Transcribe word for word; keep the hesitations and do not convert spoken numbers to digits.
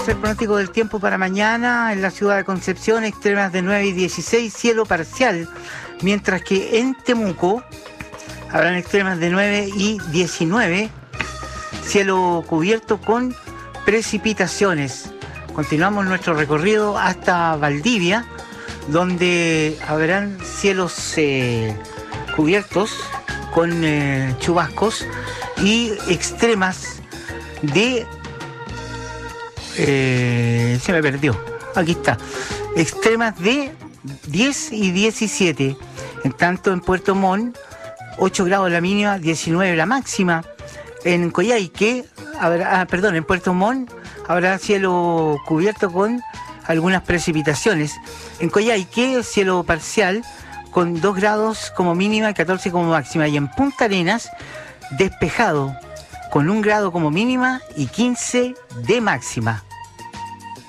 Revisamos el pronóstico del tiempo para mañana en la ciudad de Concepción, extremas de nueve y dieciséis, cielo parcial, mientras que en Temuco habrán extremas de nueve y diecinueve, cielo cubierto con precipitaciones. Continuamos nuestro recorrido hasta Valdivia, donde habrán cielos eh, cubiertos con eh, chubascos y extremas de... Eh, se me perdió, aquí está, extremas de diez y diecisiete. En tanto en Puerto Montt, ocho grados la mínima, diecinueve la máxima. En Coyhaique, habrá, ah, perdón, en Puerto Montt habrá cielo cubierto con algunas precipitaciones. En Coyhaique, cielo parcial con dos grados como mínima y catorce como máxima. Y en Punta Arenas, despejado con un grado como mínima y quince de máxima.